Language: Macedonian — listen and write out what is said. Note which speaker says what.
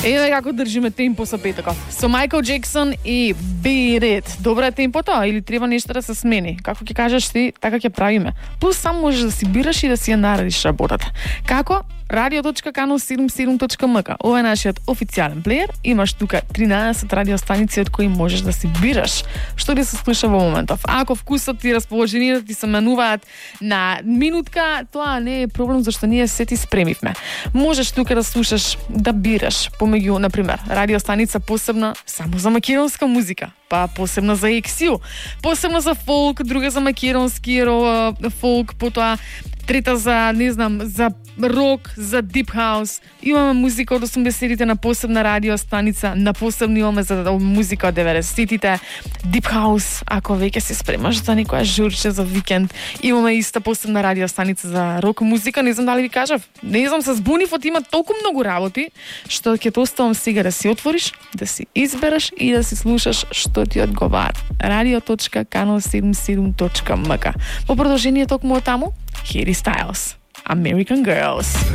Speaker 1: Еве како држиме темпо со петоков. Со Майкл Джексон и Beat It. Добро е темпото или треба нешто да се смени? Како ќе кажеш ти, така ќе правиме. Плюс само можеш да си бираш и да си ја наредиш работата. Како? radio.kano77.mk. Ова е нашиот официјален плеер. Имаш тука 13 радиостаници од кои можеш да си бираш што да се слуша во моментов. Ако вкусот и расположението ти се менуваат на минутка, тоа не е проблем зашто ние се ти спремивме. Можеш тука да слушаш, да бираш помеѓу, например, радиостаница посебна само за македонска музика, па посебна за ексил, посебна за фолк, друга за македонски фолк, потоа трета за, не знам, за рок, за дип хаус. Имаме музика од 80-тите на посебна радиостаница, на посебно имаме за музика од 90-тите, дип хаус, ако веќе се спремаш за некоја журче за викенд. Имаме иста посебна радиостаница за рок музика, не знам дали ви кажав. Не знам, се збунив од има толку многу работи, што ќе те оставам сега да си отвориш, да си избереш и да си слушаш што ти одговара. radio.kano77.mk. По продолжение токму од таму, Harry Styles, American Girls.